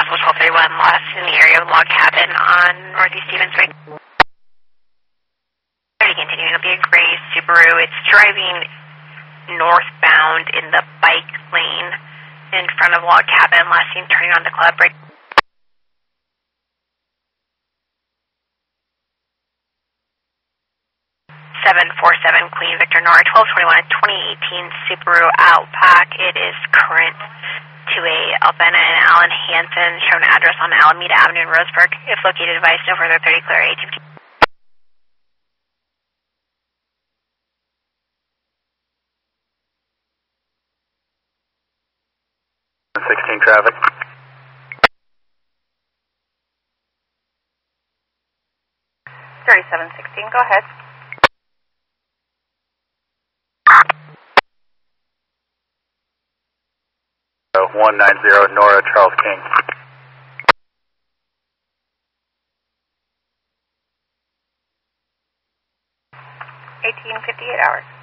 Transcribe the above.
possible 1231 lost in the area of log cabin on Northeast Stevens Way. Continuing, it'll be a gray Subaru. It's driving northbound in the bike lane in front of log cabin, last seen turning on the club brake. 747 Queen Victor Nora 1221, 2018 Subaru Outback. It is current to a Albena and Alan Hansen, shown address on Alameda Avenue in Roseburg. If located, advise no further 30 clear ATV. 16 traffic. 3716, go ahead. So 190 Nora Charles King. 1858 hours.